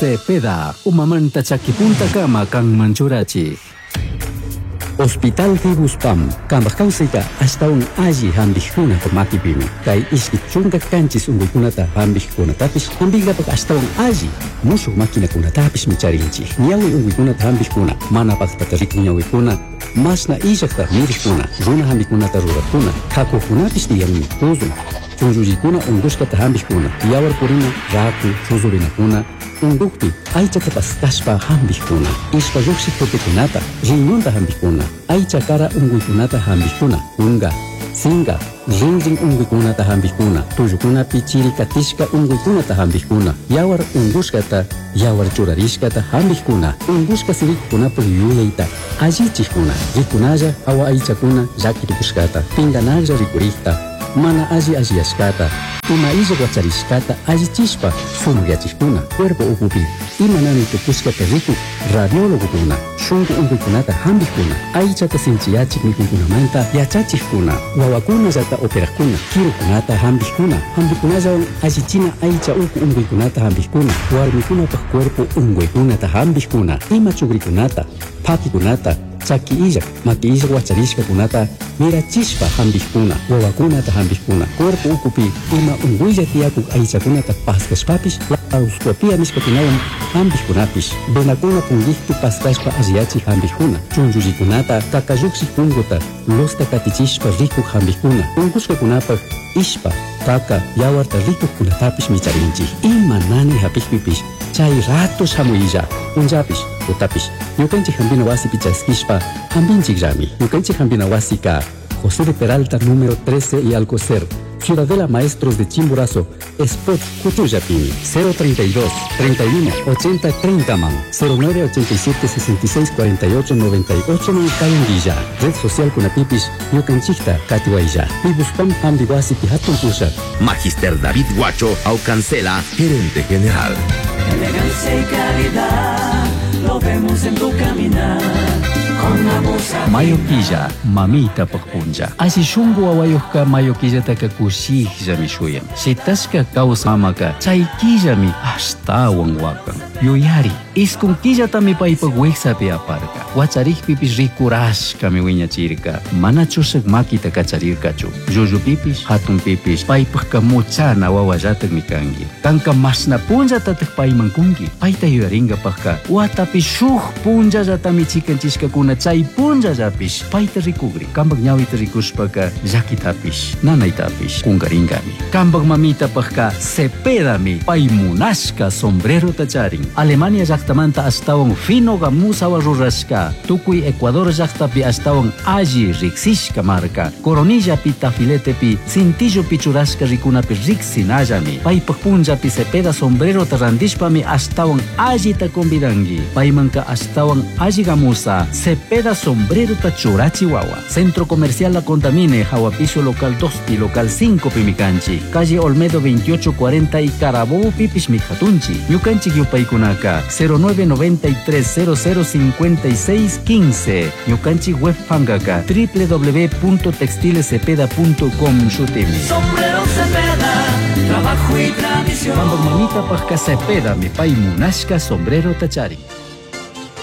Cepeda, umamanta chakipunta kama kang manchurachi. Hospital Tibuspam, kambak kausika hasta un aji hambihkuna por makipimi. Kai iski chunga kanchis unguikunata hambihkuna tapis, hambigapak hasta un aji. Musu makina kuna tapis micharinchi. Niawi unguikunata hambihkuna, mana pakpatarik niawikuna. Masna ijakta mirikuna, runa hambikunata rurakuna. Kakukunapis tiyami kuzun. Chunjujikuna unguskata hambihkuna. Yawar purina, raku, chuzurinakuna. Undukti, aichata pastashpa hambihkuna. Ishpa yuksi kotekunata, rinonta hambihkuna. Aicha kara unguikunata hambihkuna. Unga, singa, rinring unguikunata hambihkuna. Tuyukuna pichiri katishka unguikunata hambihkuna. Yawar unguskata, yawar churarishkata hambihkuna. Unguska sirikuna puyuyaita. Ajichikuna, rikunaya awa aichakuna yakiripuskata. Pinganaja rikurikta. Mana aji askata, ima iza guacharishkata aji chispa, sumuyachikuna, cuerpo ukupi, ima nani tupuskata riku, radiólogo kuna, shungu unguikunata hambikuna, aichata sinchiyachik mikunkunamanta yachachikuna, wawakuna zata operakuna, kirukunata hambikuna, hambikunazan ajichina aicha uku unguikunata hambikuna, warmikunata cuerpo unguikunata hambikuna, ima chugrikunata, pakikunata, chaki ijak, maki ijak wacharishka kunata, mira chispa hambihkuna, wawakunata hambihkuna, cuerpo ukupi, ima unguilla tiakuk aichakunata paskashpapis, lauscopia miskotinawan hambihkunapis, benakuna pungihtu paskashpa asiachi hambihkuna, chunjujikunata, kakayuksi kunguta, losta katichishpa rikuk hambihkuna, unguska kunapa, ishpa, kaka, yawarta rikuk kunatapis micharinchi, ima nani hapishpipis, chay ratos hamuilla, unjapis, utapis, yukanchik hambina wasi pichaskishpa, hambinchik rami, yukanchik hambina wasi ka, José de Peralta número 13 y Alcocer, Ciudadela Maestros de Chimborazo, Spot Cutuyapini, 032 31 80 30 man, 0987 66 48 98 man Calendilla, Red Social Kunapipis, Yucanchikta, Katiwailla, Pibuspam Hambiwasi Pihatun Pusha. Magister David Guacho Aucancela, gerente general. Elegancia y calidad, lo vemos en tu caminar. Mayoquilla, mamita pagpunja. Asi shungu awayuhka mayoquilla taka kushihja mi shuyam. Shitaska causa mamaka, chayquilla mi hasta wangwakan. Yuyari, iskunquilla tami paipagweksa pe aparka. Wacharih pipis rikurashka mi wiña chirka. Mana chusak makita kacharirkachu. Yuyu pipis, hatun pipis, paipagka muchana wawayatak mi kangi. Kanka masna punja tatak paimankungi. Paita yuyaringa pagka. Watapi shuh punja jatami chikanchishka kuna chay punja japis. Paita rikugri. Kambag nyawita rikushpaka yakitapish. Nanaitapish. Kungaringami. Kambag mamita pagka Cepedami. Paimunashka sombrero tacharing. Alemania llaqtamanta astawan fino gamusawa rurashka. Tukui Ecuador llaqtapi astawan alli riksishka marka. Coronilla pi tafiletepi cintillo pichurashka rikunapi riksinallami. Paypaq punjapi Cepeda sombrero tarandishpami astawan alli ta convidangi. Paymanka astawan alli gamusa Cepeda sombrero ta churachi wawa. Centro Comercial La Contamine, Jahuapicio local 2 y local 5 pimicanchi. Calle Olmedo 2840 y Carabobo pipis mijatunchi. Yucanchi yupaykunaka 0993005615. Yucanchi web fangaka www.textilecepeda.com shutimi. Sombrero Cepeda, trabajo y tradición. Mamita pajka Cepeda mi pay munashka sombrero tachari.